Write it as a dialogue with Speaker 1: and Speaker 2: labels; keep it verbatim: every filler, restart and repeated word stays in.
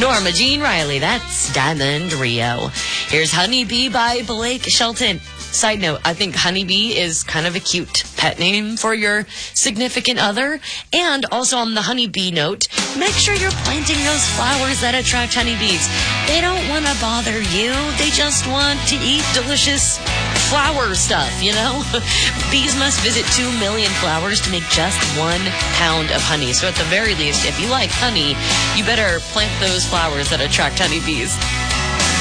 Speaker 1: Norma Jean Riley, that's Diamond Rio. Here's Honeybee by Blake Shelton. Side note, I think Honeybee is kind of a cute pet name for your significant other. And also on the honeybee note, make sure you're planting those flowers that attract honeybees. They don't want to bother you. They just want to eat delicious flower stuff, you know? Bees must visit two million flowers to make just one pound of honey. So at the very least, if you like honey, you better plant those flowers that attract honeybees.